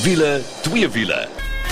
Wiele, twee wiele.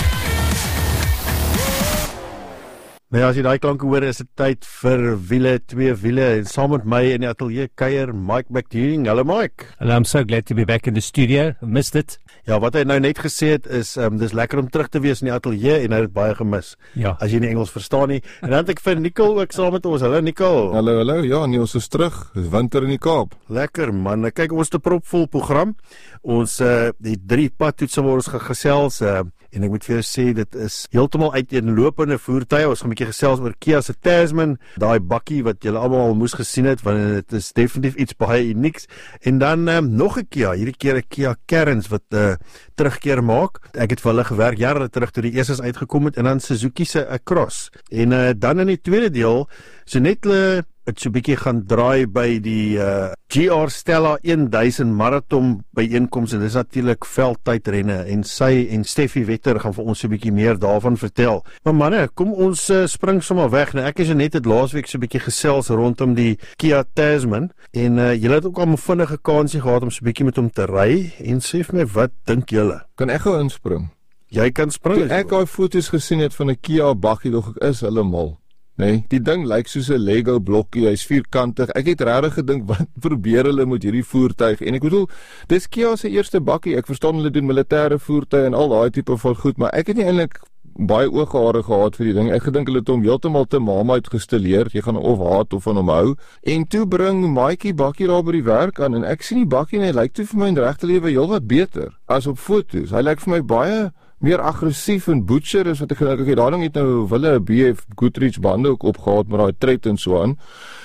Nou ja, as jy daai klanke hoor, is dit tyd vir wiele, twee wiele, en saam met my in die atelier kuier Mike McDuning. Hallo Mike. And I'm so glad to be back in the studio. I missed it. Ja, wat hy nou net gesê het is, dis lekker om terug te wees in die atelier en hy het dit baie gemis. Ja. As jy nie Engels verstaan nie. En dan het ek vir Nicole ook saam met ons. Hallo Nicole. Hallo, ja, nee, ons is terug. Dis winter in die Kaap. Lekker man. Kyk, ons het 'n propvol program. Ons die 3 padtoetse waar ons gaan gesels, en ek moet vir jou sê, dit is heeltemal uiteenlopende voertuie. Ons gaan 'n bietjie gesels oor Kia se Tasman, daai bakkie wat julle almal al moes gesien het, want dit is definitief iets baie unieks. En dan nog 'n Kia, hierdie keer 'n Kia Carens wat terugkeer maak. Ek het vir hulle gewerk jare terug toe die eerste uitgekom het, en dan Suzuki se Cross. En dan in die tweede deel, so net het so 'n bietjie gaan draai by die GR Stella 1000 marathon byeenkoms, en dis natuurlik veldtydrenne, en sy en Steffi Wetter gaan vir ons so 'n bietjie meer daarvan vertel. Maar manne, kom ons spring sommer weg. Nou ek is net het laasweek so 'n bietjie gesels rondom die Kia Tasman, en julle het ook al 'n vinnige kansie gehad om so 'n bietjie met hom te ry, en sê vir my, wat dink julle? Kan ek gou inspring? Jy kan spring. Toe ek daai foto's gesien het van 'n Kia bakkie, dog ek is hulle mal. Nee, die ding lyk soos 'n Lego blokkie, hy's vierkantig. Ek het regtig gedink, wat probeer hulle met hierdie voertuig? En ek bedoel, dis Kia se eerste bakkie. Ek verstaan hulle doen militêre voertuie en al daai tipe van goed, maar ek het nie eintlik baie ooghare gehad vir die ding. Ek gedink hulle het hom heeltemal te mama uitgestilleer. Jy gaan of haat of van hom hou. En toe bring Maatjie bakkie daar by die werk aan, en ek sien die bakkie en hy lyk toe vir my in regte lewe heelwat beter as op foto's. Hy lyk vir my baie meer aggressief en butcher is wat ek gedink. Okay, daarom het nou wille 'n BF Goodrich bande ook opgehaal met daai tred en so aan.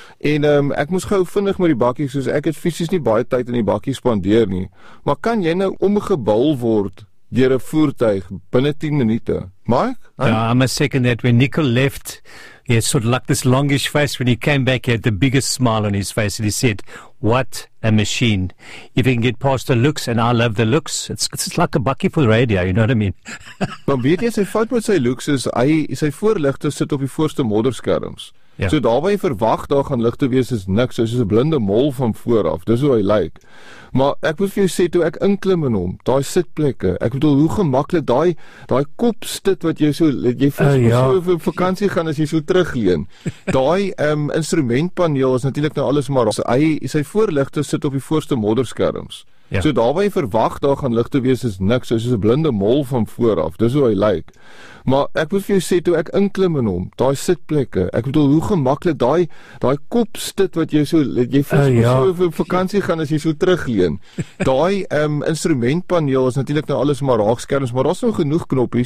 En ek moes gou vinnig met die bakkie, soos ek het fisies nie baie tyd in die bakkie spandeer nie. Maar kan jy nou omgebul word deur 'n voertuig binne 10 minute? Mike? I must second that. When Nicole left, he had sort of like this longish face. When he came back, he had the biggest smile on his face, and he said, "What a machine. If you can get past the looks," and I love the looks, it's like a bakkie for radio, you know what I mean? Maar weet jy, sy fout met sy looks is, sy voorligte sit op die voorste modderskerms. Ja. So daar waar jy verwag daar gaan ligte wees is niks, soos 'n blinde mol van voor af. Dis hoe hy lyk. Maar ek moet vir jou sê, toe ek inklim in hom, daai sitplekke, ek bedoel hoe gemaklik daai kopstit wat jy so so vir vakansie gaan as jy so terugleun. Daai instrumentpaneel is natuurlik nou alles maar sy voorligte sit op die voorste modderskerms. Ja. So daar waar jy verwag daar gaan ligte wees is niks, soos 'n blinde mol van voor af. Dis hoe hy lyk. Maar ek moet vir jou sê, toe ek inklim in hom, daai sitplekke, ek bedoel hoe gemaklik daai kopstit wat jy so so vir vakansie gaan as jy so terugleun. Daai instrumentpaneel is natuurlik nou alles maar raakskerms, maar daar's nog genoeg knoppies